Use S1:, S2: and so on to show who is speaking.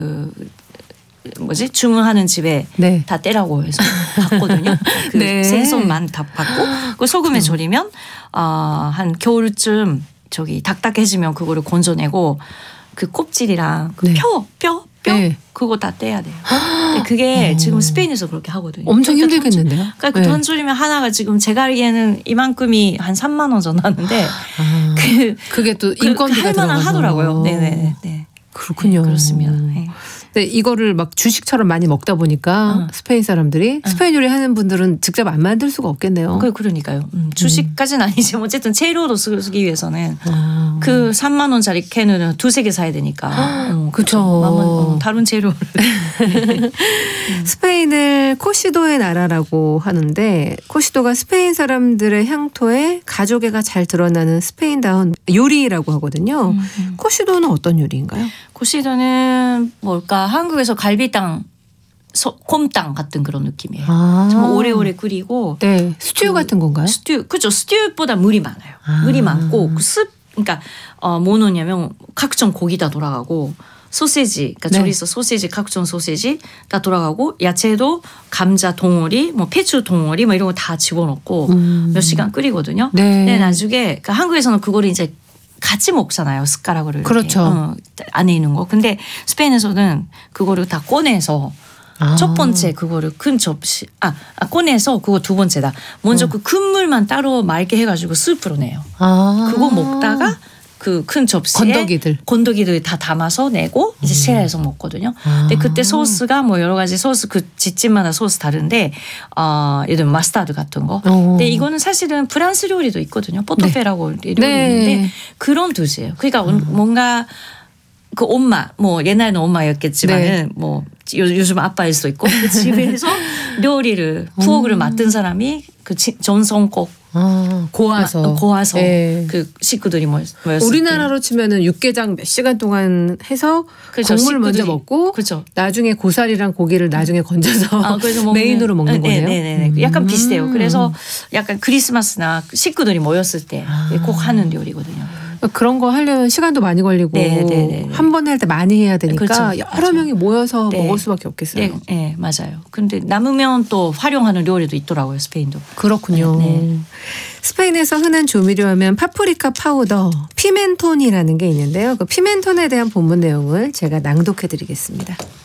S1: 주문하는 집에
S2: 네.
S1: 다 떼라고 해서 받거든요. 그
S2: 네.
S1: 생선만 다 받고 그 소금에 절이면 한 겨울쯤 딱딱해지면 그거를 건져내고 그 껍질이랑 그
S2: 네.
S1: 뼈
S2: 네.
S1: 그거 다 떼야 돼요. 근데 그게 지금 스페인에서 그렇게 하거든요.
S2: 엄청 힘들겠는데요?
S1: 그러니까 그 던조림면 하나가 지금 제가 알기에는 이만큼이 한 3만 원 정도 하는데
S2: 그게 또 인건비가 들어가서
S1: 할만은 하더라고요. 네네.
S2: 그렇군요.
S1: 네, 그렇습니다. 네.
S2: 근데 이거를 막 주식처럼 많이 먹다 보니까 스페인 사람들이 스페인 요리 하는 분들은 직접 안 만들 수가 없겠네요.
S1: 그러니까요. 주식까지는 아니지만 어쨌든 재료로 쓰기 위해서는 그 3만 원짜리 캔을 2-3개 사야 되니까.
S2: 그렇죠.
S1: 다른 재료를.
S2: 스페인을 코시도의 나라라고 하는데 코시도가 스페인 사람들의 향토에 가족애가 잘 드러나는 스페인다운 요리라고 하거든요. 코시도는 어떤 요리인가요?
S1: 코시도는 뭘까? 한국에서 갈비탕, 곰탕 같은 그런 느낌이에요. 정말 오래오래 끓이고.
S2: 네, 스튜 같은 건가요?
S1: 그렇죠. 스튜보다 물이 많아요. 물이 많고 그러니까 뭐 넣냐면 각종 고기 다 돌아가고 소세지, 그러니까 조리소 소세지, 각종 소세지 다 돌아가고 야채도 감자 덩어리, 배추 덩어리 이런 거 다 집어넣고 몇 시간 끓이거든요.
S2: 네.
S1: 근데 나중에 그러니까 한국에서는 그거를 이제 같이 먹잖아요. 숟가락으로.
S2: 그렇죠.
S1: 안에 있는 거. 근데 스페인에서는 그거를 다 꺼내서 첫 번째 그거를 큰 접시 꺼내서 그거 두 번째다. 먼저 그 큰 물만 따로 맑게 해가지고 스프로 내요. 그거 먹다가 그 큰 접시에 건더기들 다 담아서 내고 이제 쉐어해서 먹거든요. 근데 그때 소스가 여러 가지 소스 그 집집마다 소스 다른데 예를 들면 마스타드 같은 거. 근데 이거는 사실은 프랑스 요리도 있거든요. 포토페라고 요리 있는데 그런 뜻이에요. 그러니까 뭔가 그 엄마 옛날에는 엄마였겠지만은 요즘 아빠일 수도 있고 그 집에서 요리를 부엌을 맡은 사람이 그 전성국 고아서 그 식구들이 모였을
S2: 우리나라로 치면은 육개장 몇 시간 동안 해서 국물 먼저 먹고 나중에 고사리랑 고기를 나중에 건져서 메인으로 먹는 거네요.
S1: 네네네. 약간 비슷해요. 그래서 약간 크리스마스나 식구들이 모였을 때 꼭 하는 요리거든요.
S2: 그런 거 하려면 시간도 많이 걸리고 한 번 할 때 많이 해야 되니까 여러 명이 모여서 먹을 수밖에 없겠어요.
S1: 네, 맞아요. 근데 남으면 또 활용하는 요리도 있더라고요. 스페인도.
S2: 그렇군요. 스페인에서 흔한 조미료 하면 파프리카 파우더, 피멘톤이라는 게 있는데요. 그 피멘톤에 대한 본문 내용을 제가 낭독해 드리겠습니다.